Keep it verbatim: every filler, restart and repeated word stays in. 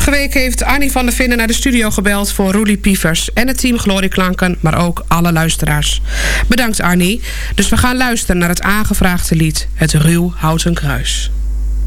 Vorige week heeft Annie van der Vinnen naar de studio gebeld voor Roelie Pievers en het team Glorieklanken, maar ook alle luisteraars. Bedankt Annie. Dus we gaan luisteren naar het aangevraagde lied Het Ruw Houten Kruis.